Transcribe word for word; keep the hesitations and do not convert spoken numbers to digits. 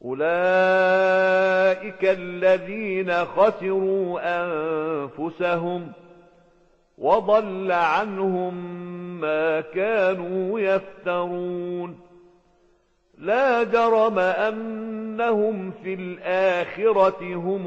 أولئك الذين خسروا أنفسهم وضل عنهم ما كانوا يفترون لا جرم أنهم في الآخرة هم